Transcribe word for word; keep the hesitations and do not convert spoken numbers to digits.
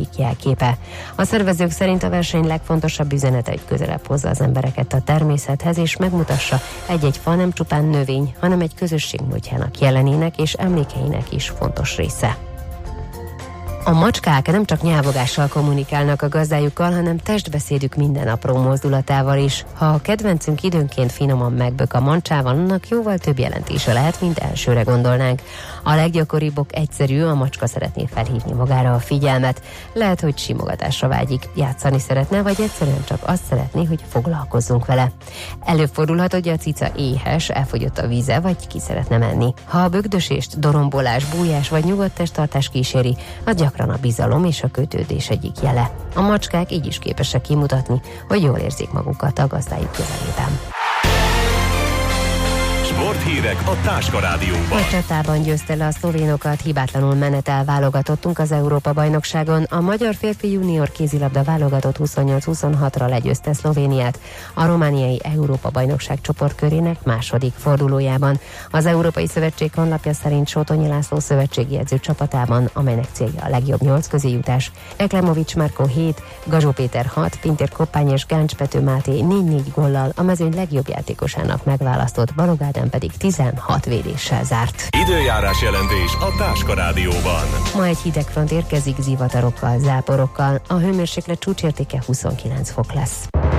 egyik jelképe. A szervezők szerint a verseny legfontosabb üzenete, hogy közelebb hozza az embereket a természethez, és megmutassa, egy-egy fa nem csupán növény, hanem egy közösség múltjának, jelenének és emlékeinek is fontos része. A macskák nem csak nyávogással kommunikálnak a gazdájukkal, hanem testbeszédük minden apró mozdulatával is. Ha a kedvencünk időnként finoman megbök a mancsával, annak jóval több jelentése lehet, mint elsőre gondolnánk. A leggyakoribb ok egyszerű, a macska szeretné felhívni magára a figyelmet. Lehet, hogy simogatásra vágyik, játszani szeretne, vagy egyszerűen csak azt szeretné, hogy foglalkozzunk vele. Előfordulhat, hogy a cica éhes, elfogyott a víze, vagy ki szeretne menni. Ha a bögdösést, dorombolás, bújás vagy nyugodt testtartás kíséri, az gyakran a bizalom és a kötődés egyik jele. A macskák így is képesek kimutatni, hogy jól érzik magukat a gazdájuk közelében. Sporthírek a Táska Rádióban. A csatában győzte le a szlovénokat, hibátlanul menetel válogatottunk az Európa-bajnokságon. A magyar férfi junior kézilabda válogatott huszonnyolc huszonhatra legyőzte Szlovéniát a romániai Európa-bajnokság csoportkörének második fordulójában. Az Európai Szövetség honlapja szerint Sótonyi László szövetségi edző csapatában, amelynek célja a legjobb nyolc közé jutás, Eklemovics Márko hét, Gazsó Péter hat, Pintér Koppány és Gáncs Pető Máté négy-négy góllal a mezőny legjobb játékosának megválasztott, Balogh Ádám pedig tizenhat védéssel zárt. Időjárás jelentés a Táska Rádióban. Ma egy hideg front érkezik zivatarokkal, záporokkal, a hőmérséklet csúcsértéke huszonkilenc fok lesz.